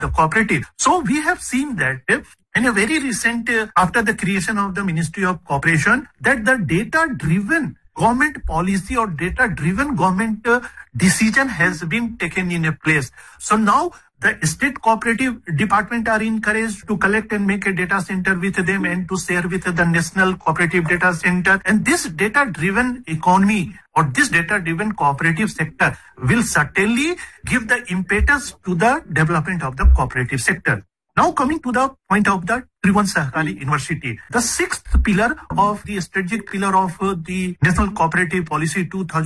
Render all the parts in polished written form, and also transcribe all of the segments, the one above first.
the cooperative. So we have seen that in a very recent, after the creation of the Ministry of Cooperation, that the data-driven government policy or data-driven government decision has been taken in a place. So now the state cooperative department are encouraged to collect and make a data center with them and to share with the national cooperative data center. And this data-driven economy or this data-driven cooperative sector will certainly give the impetus to the development of the cooperative sector. Now coming to the point of the Tribhuvan Sahakari University, the sixth pillar of the strategic pillar of the National Cooperative Policy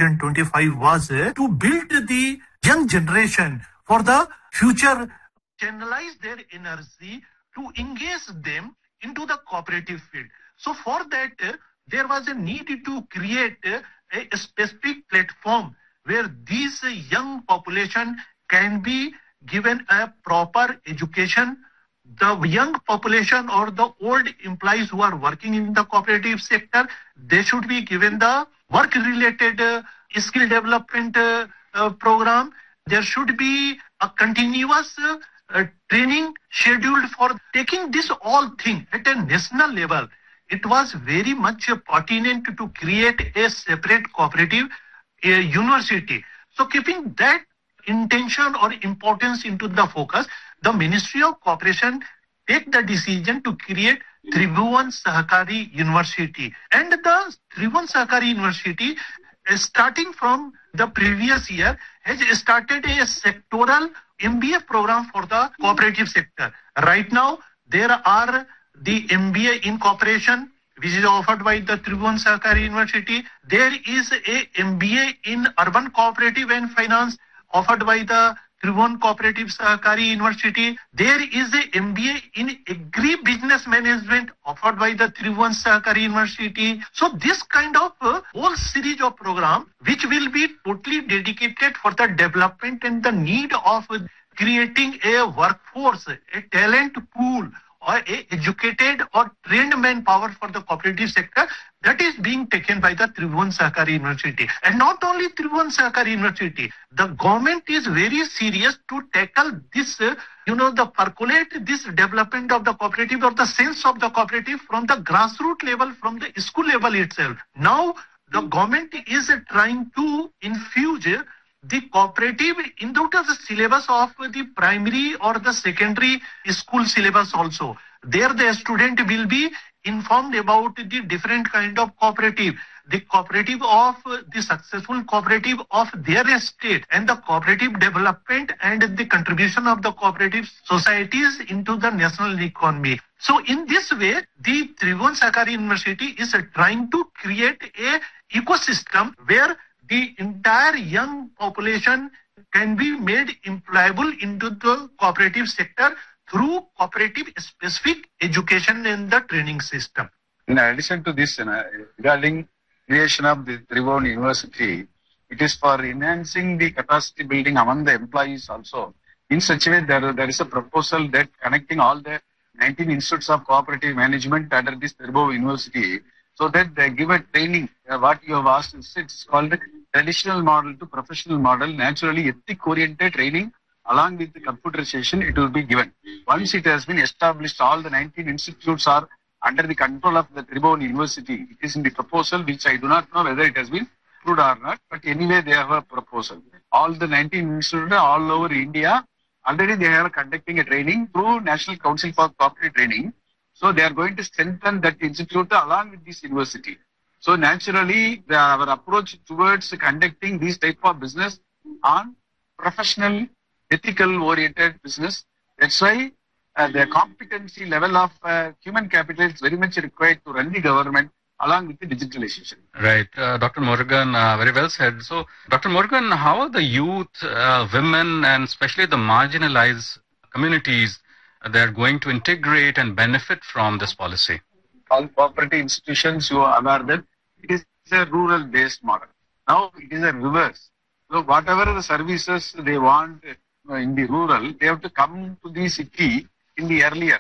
2025 was to build the young generation for the future, channelize their energy to engage them into the cooperative field. So for that, there was a need to create a specific platform where these young population can be given a proper education. The young population or the old employees who are working in the cooperative sector, they should be given the work-related skill development program. There should be a continuous training scheduled for taking this all thing at a national level. It was very much pertinent to create a separate cooperative university. So keeping that intention or importance into the focus, the Ministry of Cooperation take the decision to create Tribhuvan Sahakari University. And the Tribhuvan Sahakari University, starting from the previous year, has started a sectoral MBA program for the cooperative sector. Right now, there are the MBA in cooperation, which is offered by the Tribhuvan Sahakari University. There is a MBA in urban cooperative and finance offered by the Tribhuvan Cooperative Sahakari University. There is a MBA in Agri-Business Management offered by the Tribhuvan Sahakari University. So this kind of whole series of program which will be totally dedicated for the development and the need of creating a workforce, a talent pool, or a educated or trained manpower for the cooperative sector, that is being taken by the Tribhuvan Sahakari University. And not only Tribhuvan Sahakari University, the government is very serious to tackle this, the percolate this development of the cooperative or the sense of the cooperative from the grassroots level, from the school level itself. Now, the government is trying to infuse the cooperative into the syllabus of the primary or the secondary school syllabus also. There the student will be informed about the different kind of cooperative, the cooperative of the successful cooperative of their state and the cooperative development and the contribution of the cooperative societies into the national economy. So in this way, the Tribhuvan Sahakari University is trying to create a ecosystem where the entire young population can be made employable into the cooperative sector through cooperative specific education and the training system. In addition to this, regarding creation of the Tribhuvan University, it is for enhancing the capacity building among the employees also. In such a way, there is a proposal that connecting all the 19 institutes of cooperative management under this Tribhuvan University, so that they give a training. What you have asked, it's called traditional model to professional model, naturally ethic-oriented training along with the computerization, it will be given. Once it has been established, all the 19 institutes are under the control of the Tribhuvan University. It is in the proposal, which I do not know whether it has been approved or not, but anyway, they have a proposal. All the 19 institutes all over India, already they are conducting a training through National Council for Cooperative Training. So they are going to strengthen that institute along with this university. So naturally, our approach towards conducting this type of business on professional, ethical-oriented business. That's why the competency level of human capital is very much required to run the government along with the digitalization. Right. Dr. Murugan, very well said. So, Dr. Murugan, how are the youth, women, and especially the marginalized communities they are going to integrate and benefit from this policy? All cooperative institutions, you are aware that it is a rural-based model. Now it is a reverse. So whatever the services they want in the rural, they have to come to the city in the earlier,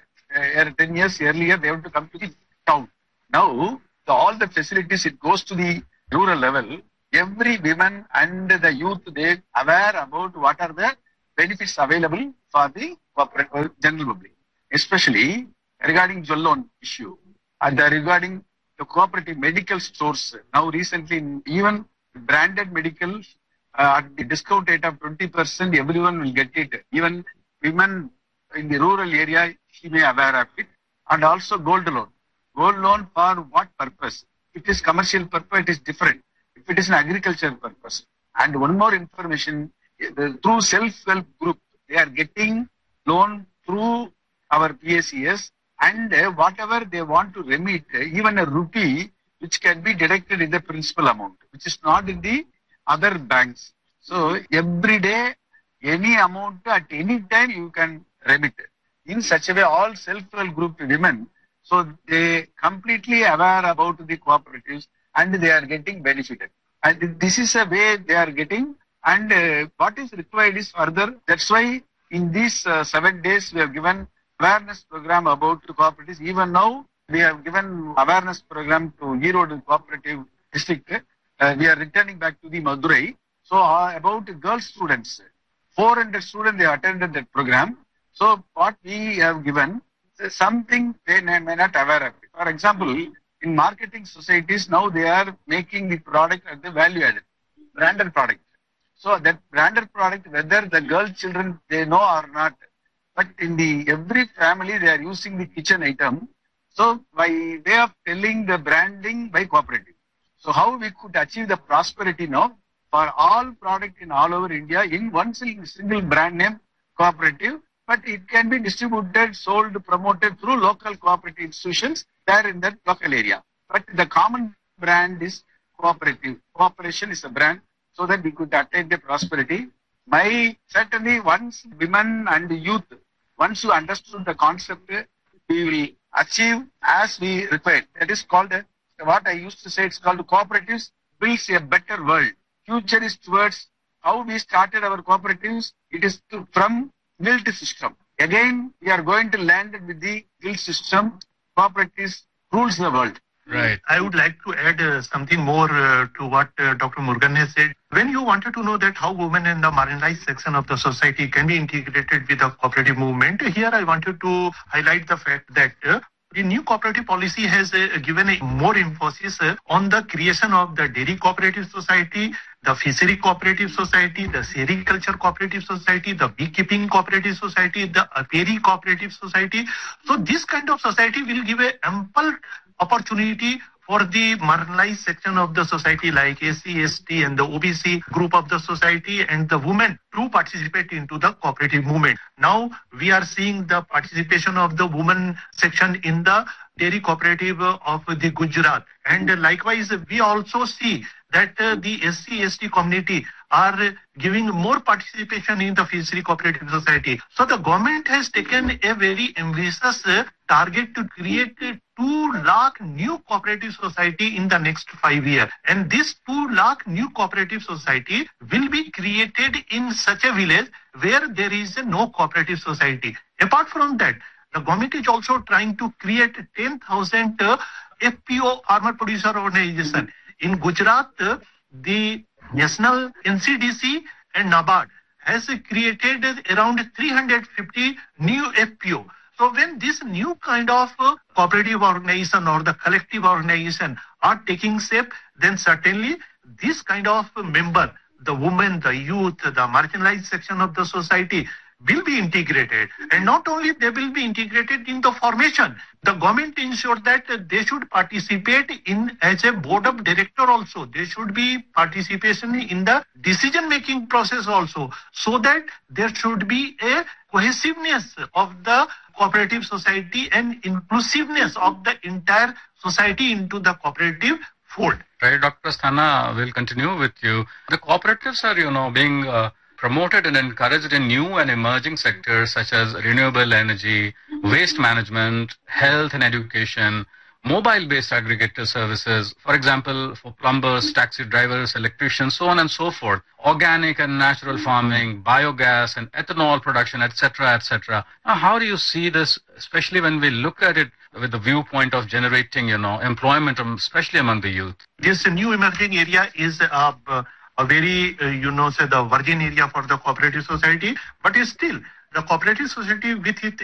10 years earlier, they have to come to the town. Now, all the facilities, it goes to the rural level. Every woman and the youth, they are aware about what are the benefits available for the general public, especially regarding jewel loan issue and regarding the cooperative medical stores. Now recently, even branded medical at the discount rate of 20%, everyone will get it. Even women in the rural area, she may aware of it. And also gold loan. Gold loan for what purpose? If it is commercial purpose, it is different. If it is an agricultural purpose. And one more information, through self-help group, they are getting loan through our PACS, and whatever they want to remit, even a rupee, which can be deducted in the principal amount, which is not in the other banks. So every day, any amount at any time you can remit. In such a way, all self-help group women, so they completely aware about the cooperatives and they are getting benefited. And this is a way they are getting, and what is required is further. That's why in these 7 days we have given awareness program about cooperatives. Even now we have given awareness program to Erode Cooperative District. We are returning back to the Madurai. So about girl students, 400 students, they attended that program. So what we have given, something they may not aware of it. For example, in marketing societies, now they are making the product at the value added, branded product. So that branded product, whether the girl children, they know or not, but in the every family, they are using the kitchen item. So by way of telling the branding by cooperative. So how we could achieve the prosperity now for all product in all over India in one single brand name cooperative, but it can be distributed, sold, promoted through local cooperative institutions there in that local area. But the common brand is cooperative. Cooperation is a brand so that we could attain the prosperity. Certainly once women and youth, once you understood the concept, we will achieve as we require. That is called, what I used to say, it's called cooperatives builds a better world. Future is towards how we started our cooperatives. It is from guild system. Again, we are going to land with the guild system. Cooperatives rules the world. Right. I would like to add something more to what Dr. Murugan has said. When you wanted to know that how women in the marginalized section of the society can be integrated with the cooperative movement, here I wanted to highlight the fact that the new cooperative policy has given a more emphasis on the creation of the dairy cooperative society, the fishery cooperative society, the sericulture cooperative society, the beekeeping cooperative society, the apiary cooperative society. So this kind of society will give a ample opportunity for the marginalized section of the society like SC, ST and the OBC group of the society and the women to participate into the cooperative movement. Now we are seeing the participation of the women section in the dairy cooperative of the Gujarat. And likewise, we also see that the SC, ST community are giving more participation in the fishery cooperative society. So the government has taken a very ambitious target to create 2 lakh new cooperative society in the next 5 years. And this 2 lakh new cooperative society will be created in such a village where there is no cooperative society. Apart from that, the government is also trying to create 10,000 FPO farmer producer organization. In Gujarat, the National NCDC and NABARD has created around 350 new FPO. So when this new kind of cooperative organization or the collective organization are taking shape, then certainly this kind of member, the women, the youth, the marginalized section of the society will be integrated. And not only they will be integrated in the formation, the government ensure that they should participate in as a board of director also. There should be participation in the decision-making process also, so that there should be a cohesiveness of the cooperative society and inclusiveness of the entire society into the cooperative fold. Right, Dr. Asthana, we'll continue with you. The cooperatives are, being promoted and encouraged in new and emerging sectors such as renewable energy, waste management, health and education, mobile-based aggregator services, for example, for plumbers, taxi drivers, electricians, so on and so forth, organic and natural farming, biogas and ethanol production, etc., etc. Now, how do you see this, especially when we look at it with the viewpoint of generating, employment, especially among the youth? This new emerging area is a very, say the virgin area for the cooperative society, but still the cooperative society with its